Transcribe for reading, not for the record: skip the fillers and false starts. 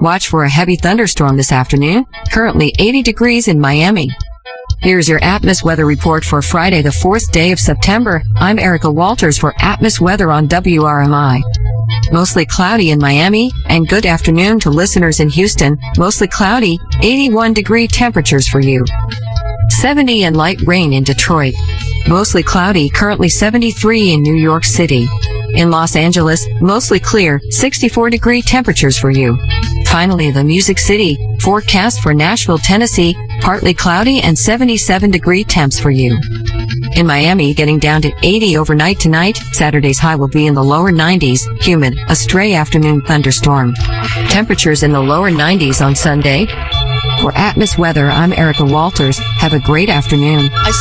Watch for a heavy thunderstorm this afternoon. Currently 80 degrees in Miami. Here's your Atmos weather report for Friday, the 4th day of September. I'm Erica Walters for Atmos weather on WRMI. Mostly cloudy in Miami, and good afternoon to listeners in Houston. Mostly cloudy, 81-degree temperatures for you. 70 and light rain in Detroit. Mostly cloudy, currently 73 in New York City. In Los Angeles, mostly clear, 64-degree temperatures for you. Finally, the Music City, forecast for Nashville, Tennessee, partly cloudy and 77-degree temps for you. In Miami, getting down to 80 overnight tonight. Saturday's high will be in the lower 90s, humid, a stray afternoon thunderstorm. Temperatures in the lower 90s on Sunday. For Atmos weather, I'm Erica Walters. Have a great afternoon.